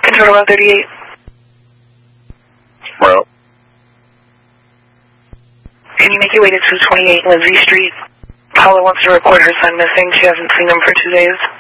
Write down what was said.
Control 138. Well. Can you make your way to 228 Lindsay Street? Paula wants to report her son missing. She hasn't seen him for 2 days.